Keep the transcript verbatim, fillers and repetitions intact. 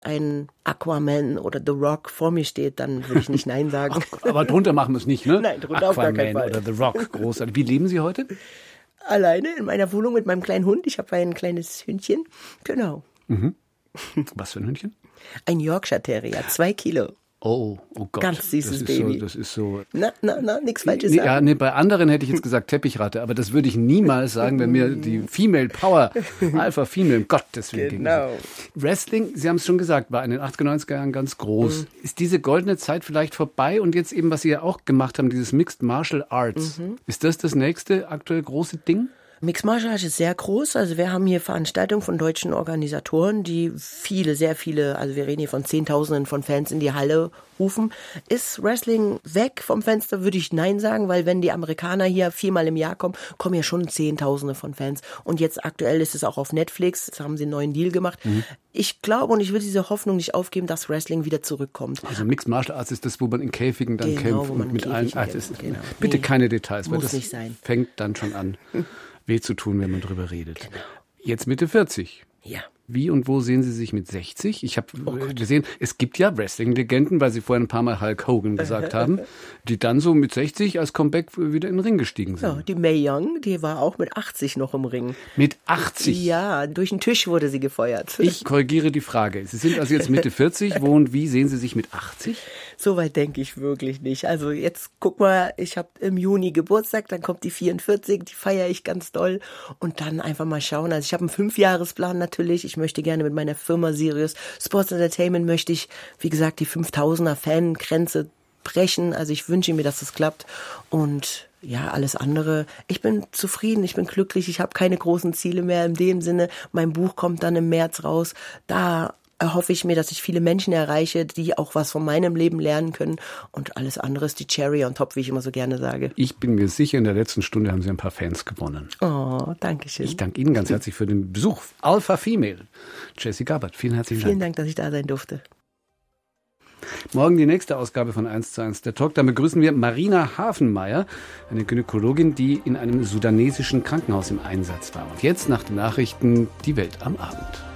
ein Aquaman oder The Rock vor mir steht, dann würde ich nicht Nein sagen. Ach, aber drunter machen wir es nicht, ne? Nein, drunter auf gar keinen Fall. Oder The Rock, großartig. Wie leben Sie heute? Alleine in meiner Wohnung mit meinem kleinen Hund. Ich habe ein kleines Hündchen. Genau. Mhm. Was für ein Hündchen? Ein Yorkshire Terrier, zwei Kilo. Oh, oh Gott. Ganz süßes das ist Baby. So, das ist so. Na, na, na, nichts Falsches nee, sagen. Ja, nee, bei anderen hätte ich jetzt gesagt Teppichratte, aber das würde ich niemals sagen, wenn mir die Female Power, Alpha Female, um Gottes Willen. Genau. Wrestling, Sie haben es schon gesagt, war in den achtziger, neunziger Jahren ganz groß. Mhm. Ist diese goldene Zeit vielleicht vorbei und jetzt eben, was Sie ja auch gemacht haben, dieses Mixed Martial Arts, mhm. ist das das nächste aktuell große Ding? Mixed Martial Arts ist sehr groß, also wir haben hier Veranstaltungen von deutschen Organisatoren, die viele, sehr viele, also wir reden hier von Zehntausenden von Fans in die Halle rufen. Ist Wrestling weg vom Fenster, würde ich Nein sagen, weil wenn die Amerikaner hier viermal im Jahr kommen, kommen ja schon Zehntausende von Fans. Und jetzt aktuell ist es auch auf Netflix, jetzt haben sie einen neuen Deal gemacht. Mhm. Ich glaube und ich will diese Hoffnung nicht aufgeben, dass Wrestling wieder zurückkommt. Also Mixed Martial Arts ist das, wo man in Käfigen dann genau, kämpft wo man und mit allen. Ah, das, genau. Bitte nee, keine Details, weil muss das nicht sein. Fängt dann schon an, weh zu tun, wenn man drüber redet. Genau. Jetzt Mitte vierzig. Ja. Wie und wo sehen Sie sich mit sechzig? Ich habe oh gesehen, es gibt ja Wrestling-Legenden, weil Sie vorhin ein paar Mal Hulk Hogan gesagt haben, die dann so mit sechzig als Comeback wieder in den Ring gestiegen sind. Ja, die Mae Young, die war auch mit achtzig noch im Ring. Mit achtzig? Ja, durch den Tisch wurde sie gefeuert. Ich korrigiere die Frage. Sie sind also jetzt Mitte vierzig, wo und wie sehen Sie sich mit achtzig? So weit denke ich wirklich nicht. Also jetzt guck mal, ich habe im Juni Geburtstag, dann kommt die vierundvierzig, die feiere ich ganz doll und dann einfach mal schauen. Also ich habe einen Fünfjahresplan natürlich. Ich möchte gerne mit meiner Firma Sirius Sports Entertainment möchte ich, wie gesagt, die fünftausender Fangrenze brechen. Also ich wünsche mir, dass das klappt und ja, alles andere. Ich bin zufrieden, ich bin glücklich. Ich habe keine großen Ziele mehr in dem Sinne. Mein Buch kommt dann im März raus. Da erhoffe ich mir, dass ich viele Menschen erreiche, die auch was von meinem Leben lernen können. Und alles andere ist die Cherry on top, wie ich immer so gerne sage. Ich bin mir sicher, in der letzten Stunde haben Sie ein paar Fans gewonnen. Oh, danke schön. Ich danke Ihnen ganz herzlich für den Besuch. Alpha Female. Jessie Gabbard, vielen herzlichen Dank. Vielen Dank, dass ich da sein durfte. Morgen die nächste Ausgabe von eins zu eins der Talk. Da begrüßen wir Marina Hafenmeier, eine Gynäkologin, die in einem sudanesischen Krankenhaus im Einsatz war. Und jetzt nach den Nachrichten die Welt am Abend.